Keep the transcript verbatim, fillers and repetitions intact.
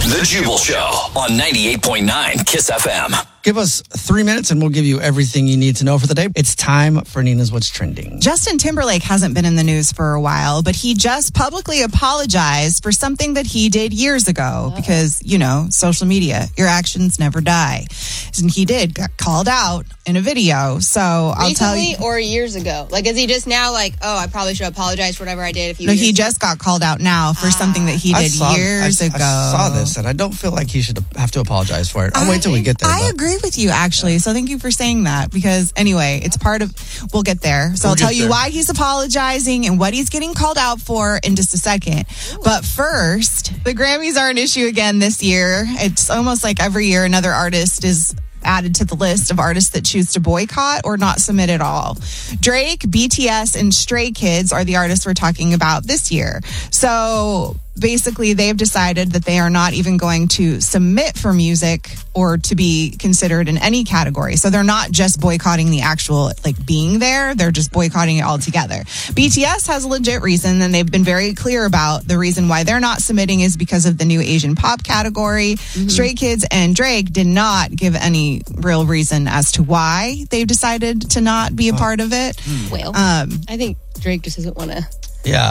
The Jubal Show on ninety-eight point nine Kiss F M. Give us three minutes and we'll give you everything you need to know for the day. It's time for Nina's What's Trending. Justin Timberlake hasn't been in the news for a while, but he just publicly apologized for something that he did years ago because, you know, social media, your actions never die. And he did, got called out in a video. So I'll tell you. Recently or years ago? Like, is he just now like, oh, I probably should apologize for whatever I did a few No, years he ago? just got called out now for ah. something that he I did saw, years I, ago. I saw this and I don't feel like he should have to apologize for it. I'll I, wait till we get there. I but. agree with you, actually. So thank you for saying that because anyway, it's part of, we'll get there. So we'll I'll tell you there. why he's apologizing and what he's getting called out for in just a second. But first, the Grammys are an issue again this year. It's almost like every year another artist is added to the list of artists that choose to boycott or not submit at all. Drake, B T S, and Stray Kids are the artists we're talking about this year. So basically, they've decided that they are not even going to submit for music or to be considered in any category. So they're not just boycotting the actual, like, being there. They're just boycotting it altogether. B T S has a legit reason, and they've been very clear about the reason why they're not submitting is because of the new Asian pop category. Mm-hmm. Stray Kids and Drake did not give any real reason as to why they've decided to not be a part of it. Well, Um, I think Drake just doesn't want to... Yeah.